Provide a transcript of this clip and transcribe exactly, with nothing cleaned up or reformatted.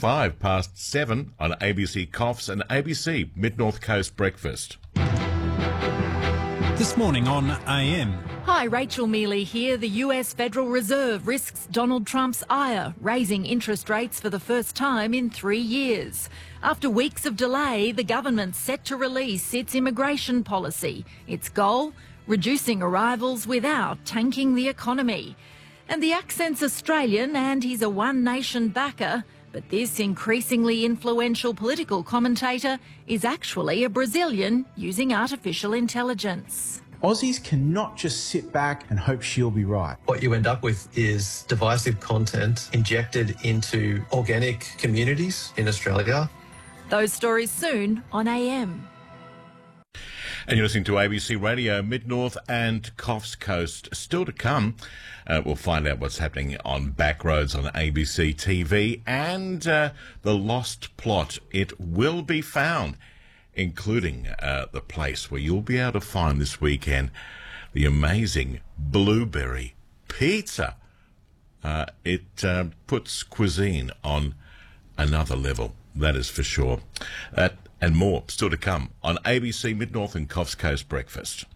five past seven on A B C Coughs and A B C Mid-North Coast Breakfast. This morning on A M. Hi, Rachel Mealy here. The U S Federal Reserve risks Donald Trump's ire, raising interest rates for the first time in three years. After weeks of delay, the government's set to release its immigration policy. Its goal? Reducing arrivals without tanking the economy. And the accent's Australian and he's a One Nation backer, but this increasingly influential political commentator is actually a Brazilian using artificial intelligence. Aussies cannot just sit back and hope she'll be right. What you end up with is divisive content injected into organic communities in Australia. Those stories soon on A M. And you're listening to A B C Radio Mid-North and Coffs Coast. Still to come, uh, we'll find out what's happening on Backroads on A B C T V and uh, the lost plot. It will be found, including uh, the place where you'll be able to find this weekend the amazing blueberry pizza. Uh, it uh, puts cuisine on another level, that is for sure. That and more still to come on A B C Mid-North and Coffs Coast Breakfast.